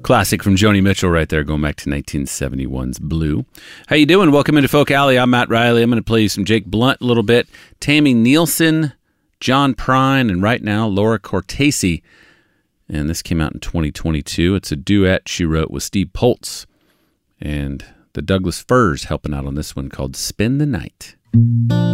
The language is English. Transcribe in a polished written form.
Classic from Joni Mitchell right there, going back to 1971's Blue. How you doing? Welcome into Folk Alley. I'm Matt Riley. I'm going to play you some Jake Blunt a little bit. Tammy Nielsen, John Prine, and right now Laura Cortese. And this came out in 2022. It's a duet she wrote with Steve Poltz. And the Douglas Firs helping out on this one called Spend the Night.